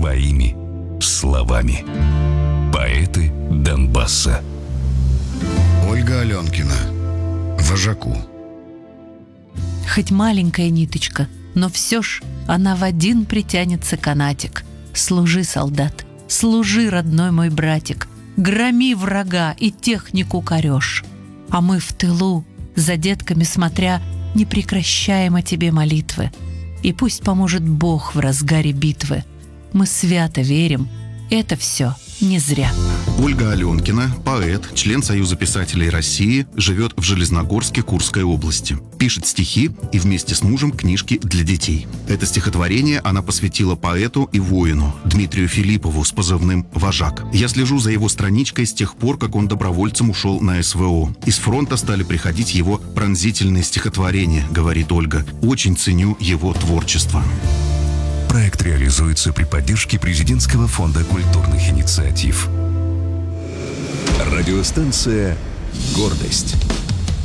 своими словами. Поэты Донбасса. Ольга Аленкина. Вожаку. Хоть маленькая ниточка, но все ж она в один притянется канатик. Служи, солдат, служи, родной мой братик, громи врага и технику корешь. А мы в тылу, за детками смотря, не прекращаем о тебе молитвы. И пусть поможет Бог в разгаре битвы. Мы свято верим, это все не зря. Ольга Аленкина, поэт, член Союза писателей России, живет в Железногорске Курской области. Пишет стихи и вместе с мужем книжки для детей. Это стихотворение она посвятила поэту и воину Дмитрию Филиппову с позывным «Вожак». Я слежу за его страничкой с тех пор, как он добровольцем ушел на СВО. Из фронта стали приходить его пронзительные стихотворения, говорит Ольга. Очень ценю его творчество. Проект реализуется при поддержке Президентского фонда культурных инициатив. Радиостанция «Гордость».